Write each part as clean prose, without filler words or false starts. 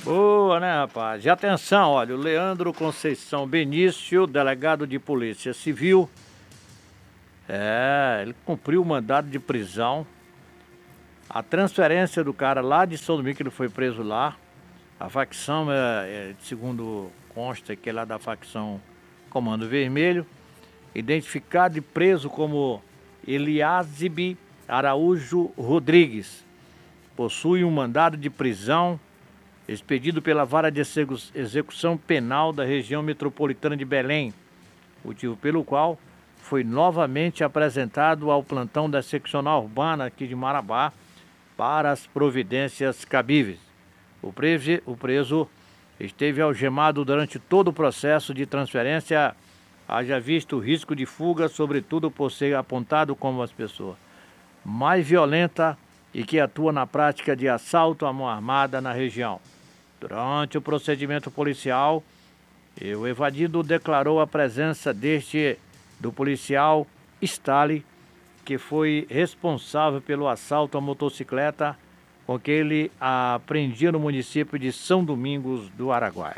Boa, né, rapaz? E atenção, olha, o Leandro Conceição Benício, delegado de Polícia Civil, ele cumpriu o mandado de prisão. A transferência do cara lá de São Domingo, que ele foi preso lá, a facção, segundo consta, que é lá da facção Comando Vermelho, identificado e preso como Eliázibe Araújo Rodrigues. Possui um mandado de prisão expedido pela Vara de Execução Penal da região metropolitana de Belém, motivo pelo qual foi novamente apresentado ao plantão da seccional urbana aqui de Marabá para as providências cabíveis. O preso esteve algemado durante todo o processo de transferência, haja visto o risco de fuga, sobretudo por ser apontado como as pessoas mais violenta e que atua na prática de assalto à mão armada na região. Durante o procedimento policial, o evadido declarou a presença do policial Stali, que foi responsável pelo assalto à motocicleta com que ele apreendia no município de São Domingos do Araguaia.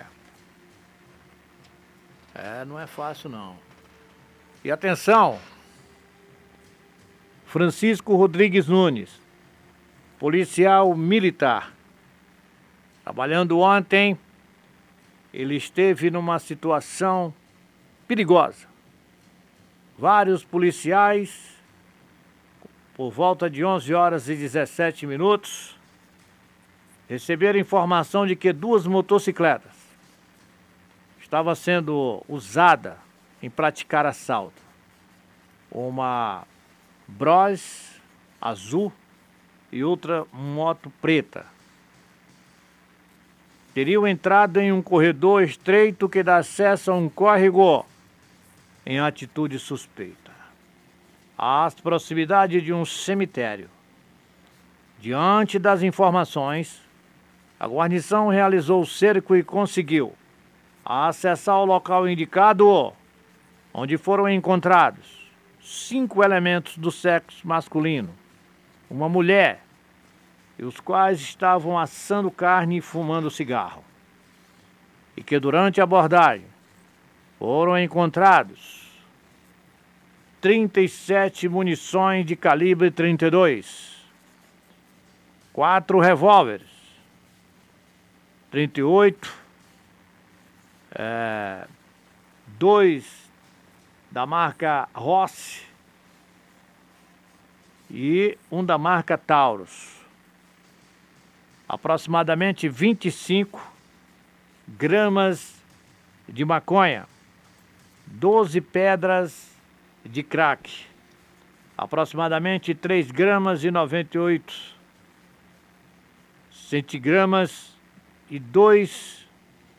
Não é fácil não. E atenção, Francisco Rodrigues Nunes, policial militar. Trabalhando ontem, ele esteve numa situação perigosa. Vários policiais, por volta de 11 horas e 17 minutos, receberam informação de que 2 motocicletas estavam sendo usadas em praticar assalto. Uma Bros azul e outra moto preta. Teriam entrado em um corredor estreito que dá acesso a um córrego em atitude suspeita, às proximidades de um cemitério. Diante das informações, a guarnição realizou o cerco e conseguiu acessar o local indicado, onde foram encontrados 5 elementos do sexo masculino, uma mulher, e os quais estavam assando carne e fumando cigarro. E que durante a abordagem foram encontrados 37 munições de calibre 32, 4 revólveres, 38, 2 da marca Rossi e um da marca Taurus. Aproximadamente 25 gramas de maconha, 12 pedras de crack, aproximadamente 3 gramas e 98 centigramas e 2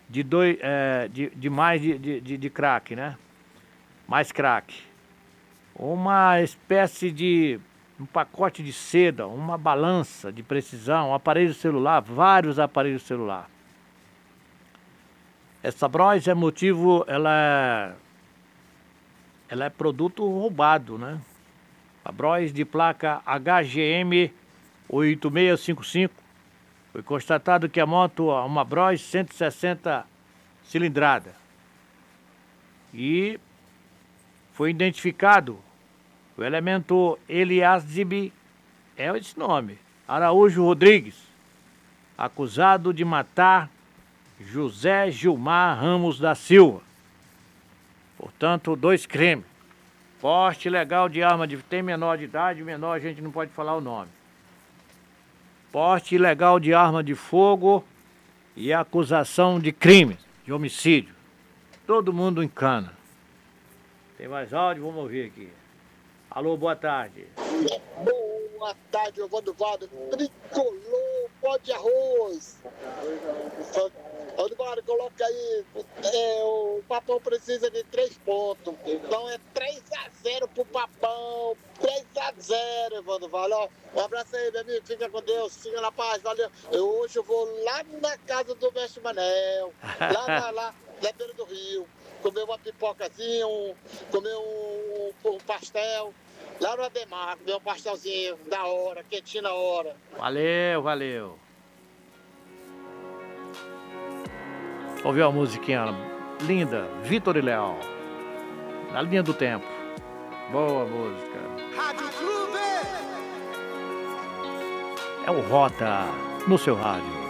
de crack, né? Mais crack. Uma espécie de um pacote de seda, uma balança de precisão, um aparelho celular, vários aparelhos celular. Essa Bros ela é produto roubado, né? A Bros de placa HGM 8655. Foi constatado que a moto é uma Bros 160 cilindrada. E foi identificado o elemento Eliázibe, esse nome, Araújo Rodrigues, acusado de matar José Gilmar Ramos da Silva. Portanto, 2 crimes. Porte ilegal de arma tem menor de idade, menor a gente não pode falar o nome. Porte ilegal de arma de fogo e acusação de crime, de homicídio. Todo mundo em cana. Tem mais áudio? Vamos ouvir aqui. Alô, boa tarde. Boa tarde, Evandro Vado. Tricolor, pó de arroz. Eduardo, coloca aí. O Papão precisa de 3 pontos. Então é 3-0 pro Papão. 3-0, Evandro Vado. Ó, um abraço aí, meu amigo. Fica com Deus. Siga na paz. Valeu. Hoje eu vou lá na casa do Mestre Manel. Lá na beira do rio. Comer uma pipocazinha, comer um pastel. Lá no Ademar, comer um pastelzinho da hora, quentinho na hora. Valeu, valeu. Ouviu a musiquinha linda, Vitor e Leal, na linha do tempo. Boa música. Rádio Clube. É o Rota no seu rádio.